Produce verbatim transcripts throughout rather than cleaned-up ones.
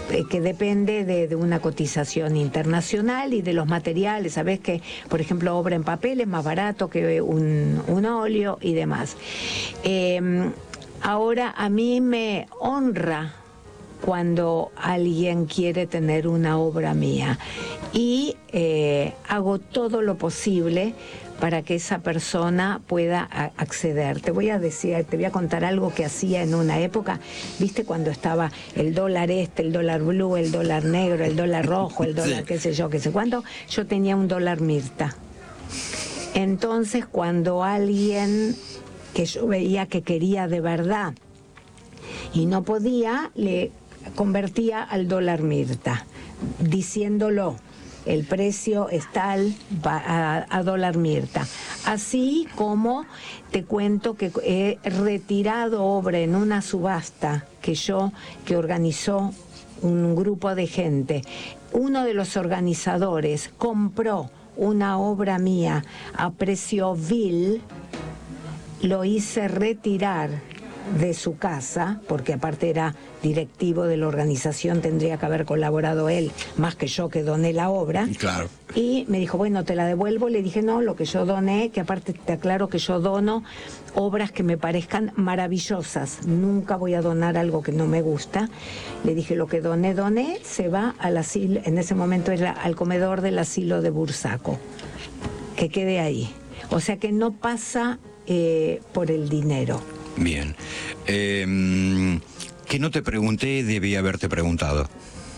eh, que depende de, de una cotización internacional y de los materiales. Sabés que, por ejemplo, obra en papel es más barato que un, un óleo y demás. Eh, ahora, a mí me honra cuando alguien quiere tener una obra mía y eh, hago todo lo posible para que esa persona pueda acceder. Te voy a decir, te voy a contar algo que hacía en una época, viste, cuando estaba el dólar este, el dólar blue, el dólar negro, el dólar rojo, el dólar sí. qué sé yo, qué sé cuánto, yo tenía un dólar Mirta. Entonces, cuando alguien que yo veía que quería de verdad y no podía, le convertía al dólar Mirta, diciéndolo, el precio es tal a, a dólar Mirta. Así como te cuento que he retirado obra en una subasta que yo, que organizó un grupo de gente. Uno de los organizadores compró una obra mía a precio vil, lo hice retirar de su casa, porque aparte era directivo de la organización, tendría que haber colaborado él, más que yo que doné la obra. Claro. Y me dijo, bueno, te la devuelvo. Le dije, no, lo que yo doné, que aparte te aclaro que yo dono obras que me parezcan maravillosas. Nunca voy a donar algo que no me gusta. Le dije, lo que doné, doné, se va al asilo, en ese momento era al comedor del asilo de Bursaco. Que quede ahí. O sea que no pasa eh, por el dinero. Bien. Eh, que no te pregunté, debí haberte preguntado.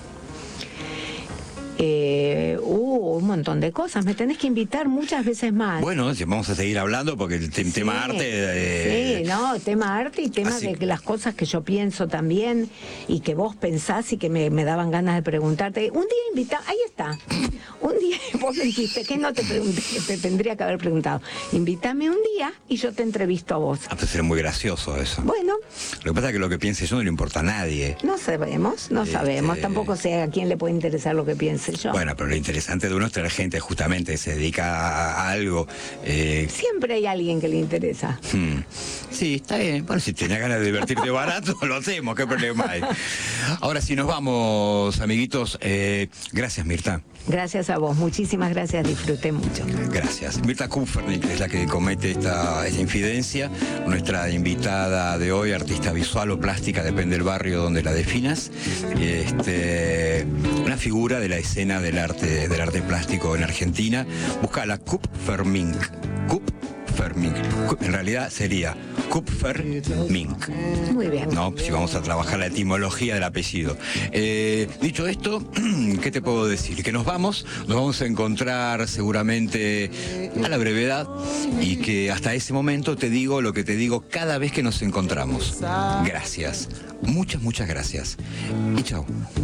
Eh, uh, un montón de cosas. Me tenés que invitar muchas veces más. Bueno, vamos a seguir hablando porque el te sí, tema arte... Eh, sí, no, tema arte y tema así... de las cosas que yo pienso también y que vos pensás y que me, me daban ganas de preguntarte. Un día invita, ahí está. Un día vos me dijiste que no te pregunté, que te tendría que haber preguntado. Invítame un día y yo te entrevisto a vos. Ah, pues sería muy gracioso eso. Bueno. Lo que pasa es que lo que piense yo no le importa a nadie. No sabemos, no este... sabemos. Tampoco sé a quién le puede interesar lo que piense yo. Bueno, pero lo interesante de uno es tener gente justamente que se dedica a, a algo. Eh... Siempre hay alguien que le interesa. Hmm. Sí, está bien. Bueno, si tenés ganas de divertirte barato, lo hacemos, ¿qué problema hay? Ahora sí, nos vamos, amiguitos. Eh, gracias, Mirta. Gracias a vos, muchísimas gracias, disfruté mucho. Gracias. Mirta Kupfernik es la que comete esta, esta infidencia. Nuestra invitada de hoy, artista visual o plástica, depende del barrio donde la definas. Este, una figura de la escena del arte, del arte plástico en Argentina. Busca la Kupfermink. Kupfermink. En realidad sería Kupfermink. Muy bien. No, si vamos a trabajar la etimología del apellido. Eh, dicho esto, ¿qué te puedo decir? Que nos vamos, nos vamos a encontrar seguramente a la brevedad y que hasta ese momento te digo lo que te digo cada vez que nos encontramos. Gracias. Muchas, muchas gracias. Y chao.